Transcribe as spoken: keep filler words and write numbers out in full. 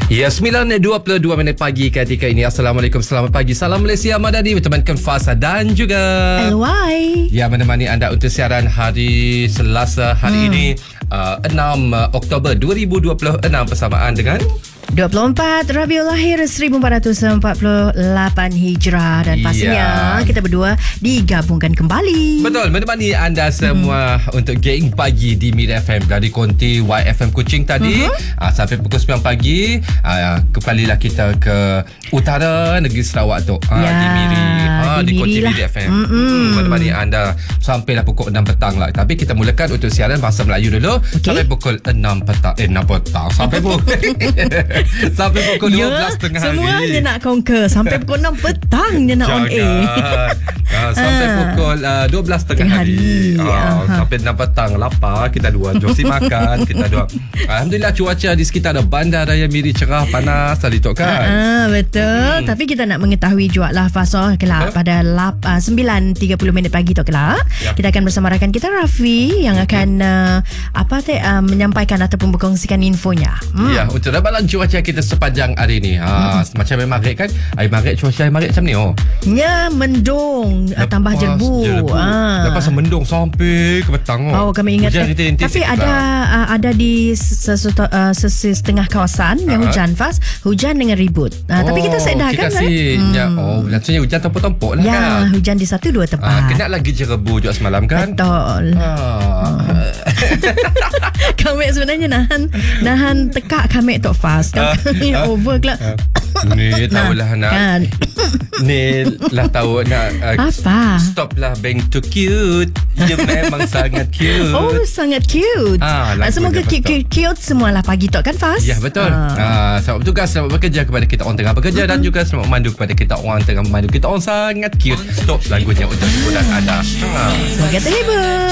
Ya, sembilan dua puluh dua minit pagi ketika ini. Assalamualaikum, selamat pagi. Salam Malaysia Madani bertemankan Fasa dan juga L Y ya, menemani anda untuk siaran hari Selasa hari hmm. ini uh, enam Oktober dua ribu dua puluh enam bersamaan dengan dua puluh empat Rabiul Akhir seribu empat ratus empat puluh lapan Hijrah. Dan pastinya ya, kita berdua digabungkan kembali. Betul, menemani anda semua hmm. untuk Geng Pagi di Mira F M dari konti Y F M Kuching tadi uh-huh. uh, sampai pukul sembilan pagi. uh, Kembalilah kita ke utara negeri Sarawak tu, uh, ya, di Miri, uh, di, di konti lah. Mira F M. hmm, Menemani anda sampailah pukul enam petang lah. Tapi kita mulakan untuk siaran bahasa Melayu dulu, okay, sampai pukul enam petang. Eh enam petang Sampai pukul sampai pukul dua belas tengah hari. Semua dia nak conquer. Sampai pukul enam petang dia nak on air. uh, Sampai pukul uh, dua belas tengah hari, hari. Uh, sampai enam petang lapar, kita dua josi makan. Kita dua Alhamdulillah cuaca di sekitar Bandar Raya Miri cerah, panas tadi tu kan. uh, Betul. hmm. Tapi kita nak mengetahui juga lah Fasoh kelak, huh? pada lap, uh, sembilan tiga puluh minit pagi tu kelak, ya, kita akan bersama rakan kita Rafi yang akan uh, apa teh uh, menyampaikan ataupun berkongsikan infonya. hmm. Ya, untuk ramalan cuaca kita sepanjang hari ni. ha, hmm. Macam air maghrib kan, air maghrib, cuaca air maghrib macam ni. oh Ya, mendung, lepas tambah jerbu, jerbu. Ha. Lepas mendung sampai ke petang. Oh, oh kami ingat eh. rintik-rintik. Tapi ada uh, ada di sesuatu, uh, setengah kawasan yang uh-huh. hujan Fas, hujan dengan ribut. uh, oh, Tapi kita sedahkan kan hmm. ya, oh, maksudnya hujan tempuk-tempuk lah ya, kan. hujan di satu dua tempat. uh, Kena lagi jerebu juga semalam kan. Betul. uh. Kami sebenarnya nahan Nahan tekak kami Tok Fas kan. Kami uh, over kelak. uh. Ni tahulah nah, nak kan. Ni lah tahu nak uh, apa? Stop lah being too cute. Dia memang sangat cute. Oh, sangat cute. ah, Semoga cute-cute semualah pagi Tok kan Fas. Ya, betul. ah. uh, Selamat bertugas, selamat bekerja kepada kita orang tengah bekerja, uh-huh. dan juga selamat memandu kepada kita orang tengah memandu. Kita orang sangat cute. Stop lagunya untuk hiburan anda. ah. Semoga terhibur.